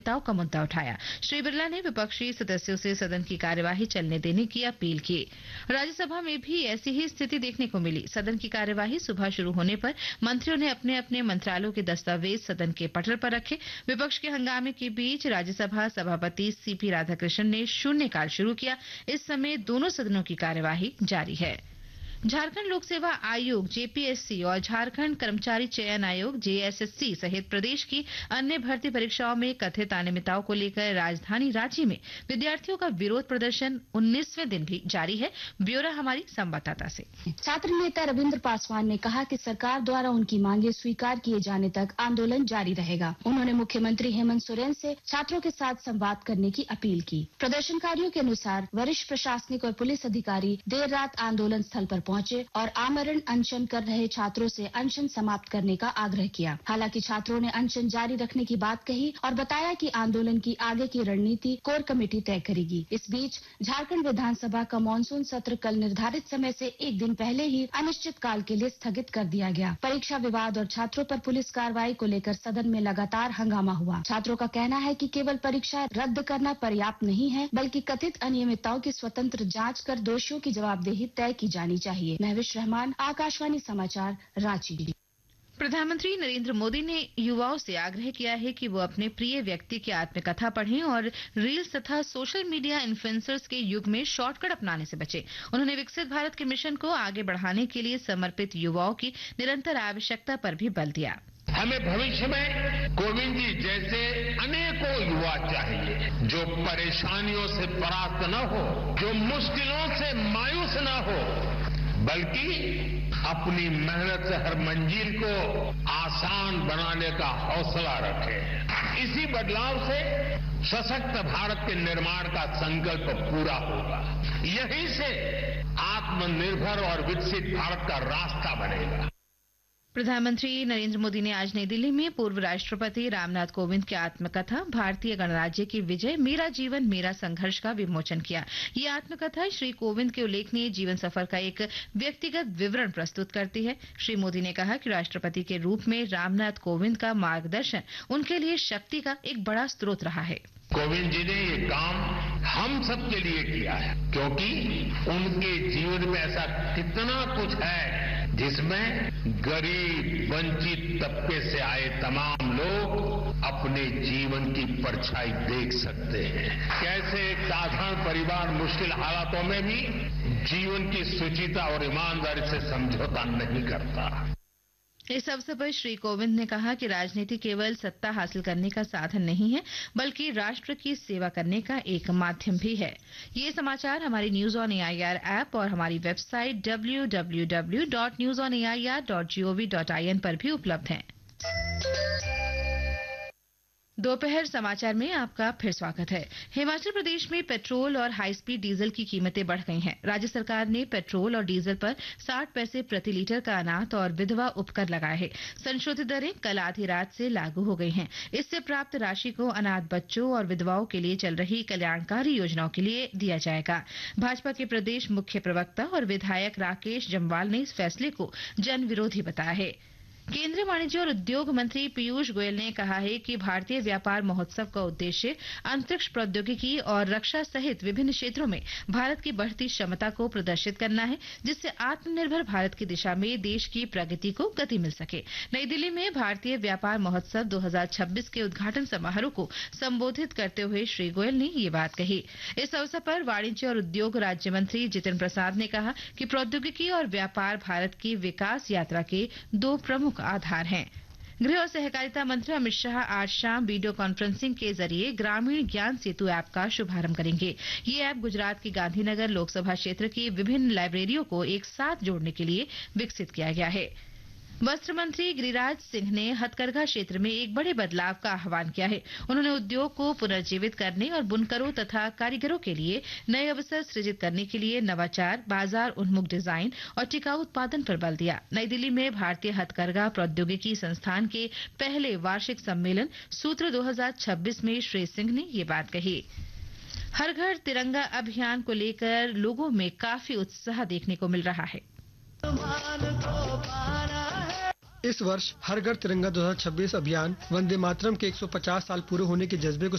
नेताओं का मुद्दा उठाया। श्री बिरला ने विपक्षी सदस्यों से सदन की कार्यवाही चलने देने की अपील की। राज्यसभा में भी ऐसी ही स्थिति देखने को मिली। सदन की कार्यवाही सुबह शुरू होने पर मंत्रियों ने अपने अपने मंत्रालयों के दस्तावेज सदन के पटल पर रखे। विपक्ष के हंगामे के बीच राज्यसभा सभापति सीपी राधाकृष्णन ने शून्यकाल शुरू किया। इस समय दोनों सदनों की कार्यवाही जारी है। झारखंड लोक सेवा आयोग जेपीएससी और झारखंड कर्मचारी चयन आयोग जेएसएससी सहित प्रदेश की अन्य भर्ती परीक्षाओं में कथित अनियमितताओं को लेकर राजधानी रांची में विद्यार्थियों का विरोध प्रदर्शन 19वें दिन भी जारी है। ब्यौरा हमारी संवाददाता से। छात्र नेता रविंद्र पासवान ने कहा कि सरकार द्वारा उनकी मांगे स्वीकार किए जाने तक आंदोलन जारी रहेगा। उन्होंने मुख्यमंत्री हेमंत सोरेन से छात्रों के साथ संवाद करने की अपील की। प्रदर्शनकारियों के अनुसार वरिष्ठ प्रशासनिक और पुलिस अधिकारी देर रात आंदोलन स्थल पर पहुंचे और आमरण अनशन कर रहे छात्रों से अनशन समाप्त करने का आग्रह किया। हालांकि छात्रों ने अनशन जारी रखने की बात कही और बताया कि आंदोलन की आगे की रणनीति कोर कमेटी तय करेगी। इस बीच झारखंड विधानसभा का मानसून सत्र कल निर्धारित समय से एक दिन पहले ही अनिश्चित काल के लिए स्थगित कर दिया गया। परीक्षा विवाद और छात्रों पर पुलिस कार्रवाई को लेकर सदन में लगातार हंगामा हुआ। छात्रों का कहना है कि केवल परीक्षा रद्द करना पर्याप्त नहीं है, बल्कि कथित अनियमितताओं की स्वतंत्र जांच कर दोषियों की जवाबदेही तय की जानी चाहिए। महविश रहमान, आकाशवाणी समाचार, रांची। प्रधानमंत्री नरेंद्र मोदी ने युवाओं से आग्रह किया है कि वो अपने प्रिय व्यक्ति की आत्मकथा पढ़ें और रील्स तथा सोशल मीडिया इन्फ्लुएंसर्स के युग में शॉर्टकट अपनाने से बचें। उन्होंने विकसित भारत के मिशन को आगे बढ़ाने के लिए समर्पित युवाओं की निरंतर आवश्यकता पर भी बल दिया। हमें भविष्य में कोविंद जी जैसे अनेकों युवा चाहिए, जो परेशानियों से परास्त न हो, जो मुश्किलों से मायूस न हो, बल्कि अपनी मेहनत से हर मंजिल को आसान बनाने का हौसला रखे। इसी बदलाव से सशक्त भारत के निर्माण का संकल्प पूरा होगा। यहीं से आत्मनिर्भर और विकसित भारत का रास्ता बनेगा। प्रधानमंत्री नरेंद्र मोदी ने आज नई दिल्ली में पूर्व राष्ट्रपति रामनाथ कोविंद की आत्मकथा भारतीय गणराज्य की विजय, मेरा जीवन मेरा संघर्ष का विमोचन किया। ये आत्मकथा श्री कोविंद के उल्लेखनीय जीवन सफर का एक व्यक्तिगत विवरण प्रस्तुत करती है। श्री मोदी ने कहा कि राष्ट्रपति के रूप में रामनाथ कोविंद का मार्गदर्शन उनके लिए शक्ति का एक बड़ा स्रोत रहा है। कोविंद जी ने ये काम हम सबके लिए किया है, क्योंकि उनके जीवन में ऐसा कितना कुछ है जिसमें गरीब वंचित तबके से आए तमाम लोग अपने जीवन की परछाई देख सकते हैं। कैसे एक साधारण परिवार मुश्किल हालातों में भी जीवन की शुचिता और ईमानदारी से समझौता नहीं करता। इस अवसर पर श्री कोविंद ने कहा कि राजनीति केवल सत्ता हासिल करने का साधन नहीं है, बल्कि राष्ट्र की सेवा करने का एक माध्यम भी है। ये समाचार हमारी न्यूज ऑन एआईआर ऐप और हमारी वेबसाइट www.newsonair.gov.in पर भी उपलब्ध हैं। दोपहर समाचार में आपका फिर स्वागत है। हिमाचल प्रदेश में पेट्रोल और हाई स्पीड डीजल की कीमतें बढ़ गई हैं। राज्य सरकार ने पेट्रोल और डीजल पर 60 पैसे प्रति लीटर का अनाथ और विधवा उपकर लगाए हैं। संशोधित दरें कल आधी रात से लागू हो गई हैं। इससे प्राप्त राशि को अनाथ बच्चों और विधवाओं के लिए चल रही कल्याणकारी योजनाओं के लिए दिया जाएगा। भाजपा के प्रदेश मुख्य प्रवक्ता और विधायक राकेश जम्वाल ने इस फैसले को जन विरोधी बताया है। केंद्रीय वाणिज्य और उद्योग मंत्री पीयूष गोयल ने कहा है कि भारतीय व्यापार महोत्सव का उद्देश्य अंतरिक्ष प्रौद्योगिकी और रक्षा सहित विभिन्न क्षेत्रों में भारत की बढ़ती क्षमता को प्रदर्शित करना है, जिससे आत्मनिर्भर भारत की दिशा में देश की प्रगति को गति मिल सके। नई दिल्ली में भारतीय व्यापार महोत्सव 2026 के उद्घाटन समारोह को संबोधित करते हुए श्री गोयल ने ये बात कही। इस अवसर पर वाणिज्य और उद्योग राज्य मंत्री जितिन प्रसाद ने कहा कि प्रौद्योगिकी और व्यापार भारत की विकास यात्रा के दो प्रमुख आधार हैं। गृह और सहकारिता मंत्री अमित शाह आज शाम वीडियो कॉन्फ्रेंसिंग के जरिए ग्रामीण ज्ञान सेतु ऐप का शुभारंभ करेंगे। ये ऐप गुजरात के गांधीनगर लोकसभा क्षेत्र की विभिन्न लाइब्रेरियों को एक साथ जोड़ने के लिए विकसित किया गया है। वस्त्र मंत्री गिरिराज सिंह ने हथकरघा क्षेत्र में एक बड़े बदलाव का आह्वान किया है। उन्होंने उद्योग को पुनर्जीवित करने और बुनकरों तथा कारीगरों के लिए नए अवसर सृजित करने के लिए नवाचार, बाजार उन्मुख डिजाइन और टिकाऊ उत्पादन पर बल दिया। नई दिल्ली में भारतीय हथकरघा प्रौद्योगिकी संस्थान के पहले वार्षिक सम्मेलन सूत्र 2026 में श्री सिंह ने ये बात कही। हर घर तिरंगा अभियान को लेकर लोगों में काफी उत्साह देखने को मिल रहा है। इस वर्ष हर घर तिरंगा 2026 अभियान वंदे मातरम के 150 साल पूरे होने के जज्बे को